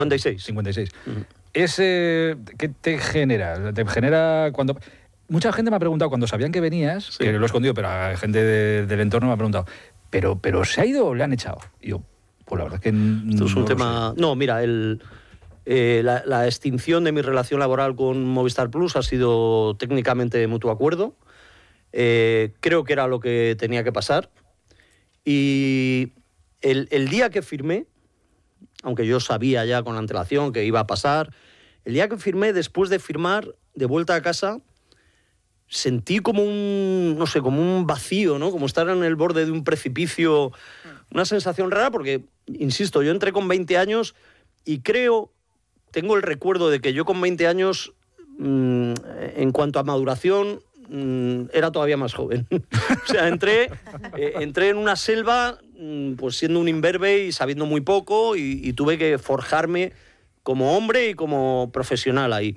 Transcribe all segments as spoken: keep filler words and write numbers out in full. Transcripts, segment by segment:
cincuenta y seis. cincuenta y seis. Uh-huh. Ese, ¿qué te genera? ¿Te genera cuando...? Mucha gente me ha preguntado, cuando sabían que venías, sí. que lo he escondido, pero a gente de, del entorno me ha preguntado, ¿pero, pero se ha ido o le han echado? Y yo, pues la verdad es que no, Esto es un no tema... No, mira, el... Eh, la, la extinción de mi relación laboral con Movistar Plus ha sido técnicamente de mutuo acuerdo. Eh, creo que era lo que tenía que pasar. Y el, el día que firmé, aunque yo sabía ya con antelación que iba a pasar, el día que firmé, después de firmar, de vuelta a casa, sentí como un, no sé, como un vacío, ¿no? Como estar en el borde de un precipicio, una sensación rara, porque, insisto, yo entré con veinte años y creo... Tengo el recuerdo de que yo con veinte años, mmm, en cuanto a maduración, mmm, era todavía más joven. O sea, entré, eh, entré en una selva, mmm, pues siendo un imberbe y sabiendo muy poco, y, y tuve que forjarme como hombre y como profesional ahí.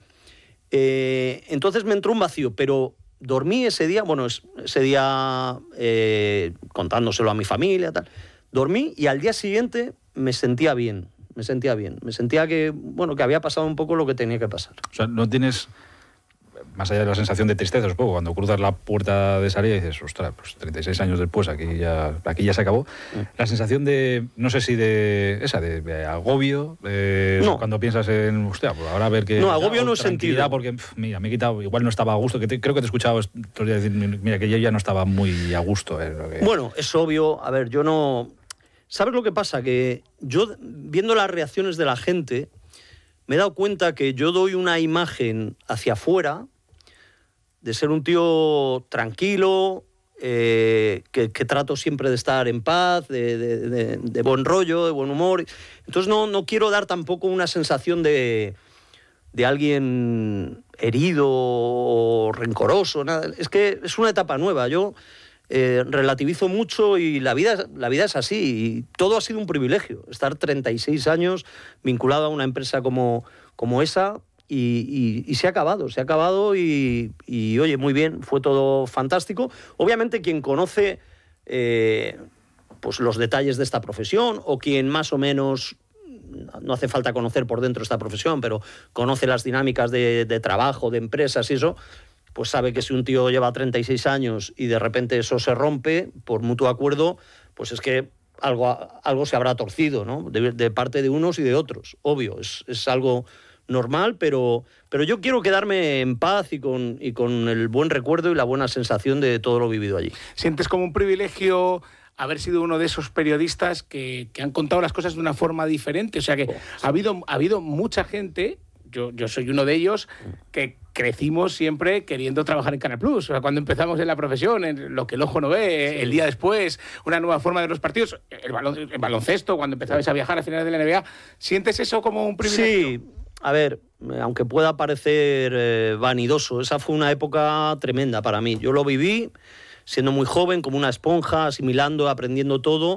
Eh, entonces me entró un vacío, pero dormí ese día, bueno, ese día eh, contándoselo a mi familia, tal. Dormí y al día siguiente me sentía bien. Me sentía bien, me sentía que, bueno, que había pasado un poco lo que tenía que pasar. O sea, no tienes, más allá de la sensación de tristeza, supongo, cuando cruzas la puerta de salida y dices, ostras, pues treinta y seis años después, aquí ya, aquí ya se acabó, mm. la sensación de, no sé si de, esa, de, de agobio, de, no. cuando piensas en, hostia, pues ahora a ver qué... No, agobio no he sentido. Porque, pff, mira, me he quitado, igual no estaba a gusto, que te, creo que te he escuchado estos días decir, mira, que yo ya no estaba muy a gusto. Eh, lo que... Bueno, es obvio, a ver, yo no... ¿Sabes lo que pasa? Que yo, viendo las reacciones de la gente, me he dado cuenta que yo doy una imagen hacia afuera de ser un tío tranquilo, eh, que, que trato siempre de estar en paz, de, de, de, de buen rollo, de buen humor. Entonces no, no quiero dar tampoco una sensación de, de alguien herido o rencoroso. Nada. Es que es una etapa nueva. Yo... Eh, relativizo mucho y la vida, la vida es así y todo ha sido un privilegio, estar treinta y seis años vinculado a una empresa como, como esa y, y, y se ha acabado, se ha acabado y, y oye, muy bien, fue todo fantástico. Obviamente quien conoce eh, pues los detalles de esta profesión o quien más o menos, no hace falta conocer por dentro esta profesión, pero conoce las dinámicas de, de trabajo, de empresas y eso, pues sabe que si un tío lleva treinta y seis años y de repente eso se rompe por mutuo acuerdo, pues es que algo, algo se habrá torcido, ¿no? De, de parte de unos y de otros, obvio, es, es algo normal, pero, pero yo quiero quedarme en paz y con, y con el buen recuerdo y la buena sensación de todo lo vivido allí. ¿Sientes como un privilegio haber sido uno de esos periodistas que, que han contado las cosas de una forma diferente? O sea que oh, sí. ha, habido, ha habido mucha gente... Yo, yo soy uno de ellos que crecimos siempre queriendo trabajar en Canal Plus. O sea, cuando empezamos en la profesión, en lo que el ojo no ve, sí. el día después, una nueva forma de los partidos, el, balon, el baloncesto, cuando empezabais a viajar a finales de la N B A, ¿sientes eso como un privilegio? Sí, a ver, aunque pueda parecer eh, vanidoso, esa fue una época tremenda para mí. Yo lo viví siendo muy joven, como una esponja, asimilando, aprendiendo todo.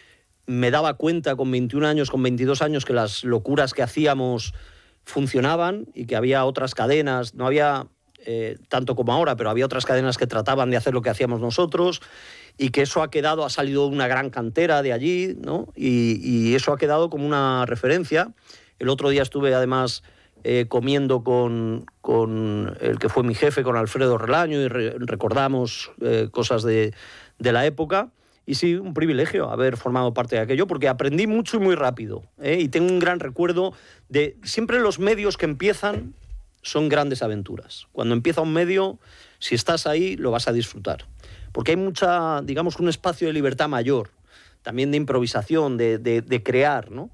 Me daba cuenta con veintiún años, con veintidós años, que las locuras que hacíamos funcionaban y que había otras cadenas, no había eh, tanto como ahora, pero había otras cadenas que trataban de hacer lo que hacíamos nosotros y que eso ha quedado, ha salido una gran cantera de allí, ¿no? Y, y eso ha quedado como una referencia. El otro día estuve además eh, comiendo con, con el que fue mi jefe, con Alfredo Relaño, y re, recordamos eh, cosas de, de la época. Y sí, un privilegio haber formado parte de aquello, porque aprendí mucho y muy rápido, ¿eh? Y tengo un gran recuerdo de... Siempre los medios que empiezan son grandes aventuras. Cuando empieza un medio, si estás ahí, lo vas a disfrutar. Porque hay mucha, digamos, un espacio de libertad mayor, también de improvisación, de, de, de crear, ¿no?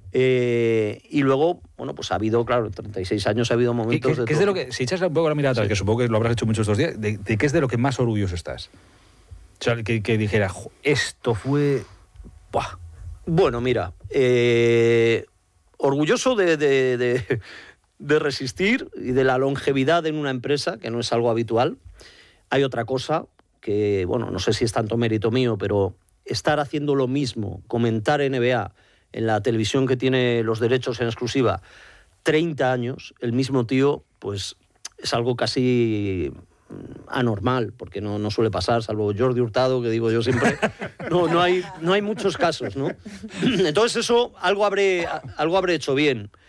Eh, y luego, bueno, pues ha habido, claro, treinta y seis años ha habido momentos ¿Qué, qué, de ¿qué es de lo que, si echas un poco la mirada atrás, sí. que supongo que lo habrás hecho muchos estos días, de, de qué es de lo que más orgulloso estás? O sea, que, que dijera, esto fue... ¡Buah! Bueno, mira, eh, orgulloso de, de, de, de resistir y de la longevidad en una empresa, que no es algo habitual. Hay otra cosa que, bueno, no sé si es tanto mérito mío, pero estar haciendo lo mismo, comentar N B A en la televisión que tiene los derechos en exclusiva, treinta años, el mismo tío, pues es algo casi... anormal, porque no, no suele pasar, salvo Jordi Hurtado, que digo yo siempre, no, no, hay, no hay muchos casos, ¿no? Entonces eso algo habré, algo habré hecho bien.